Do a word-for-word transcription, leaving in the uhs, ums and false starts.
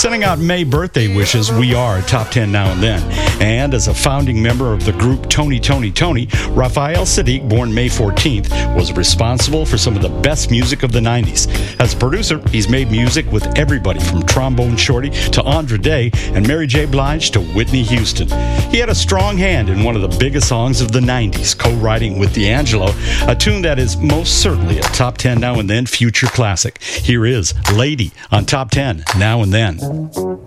Sending out May birthday wishes, we are Top ten Now and Then. And as a founding member of the group Tony, Tony, Tony, Raphael Sadiq, born May fourteenth, was responsible for some of the best music of the nineties. As a producer, he's made music with everybody from Trombone Shorty to Andra Day and Mary J. Blige to Whitney Houston. He had a strong hand in one of the biggest songs of the nineties, co-writing with D'Angelo, a tune that is most certainly a Top ten Now and Then future classic. Here is Lady on Top ten Now and Then.